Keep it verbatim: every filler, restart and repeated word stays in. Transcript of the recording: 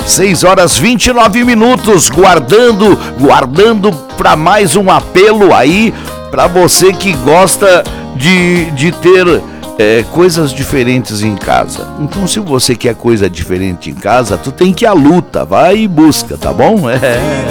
seis horas e vinte e nove minutos, guardando, guardando para mais um apelo aí, para você que gosta de, de ter é, coisas diferentes em casa. Então, se você quer coisa diferente em casa, tu tem que ir à luta, vai e busca, tá bom? É.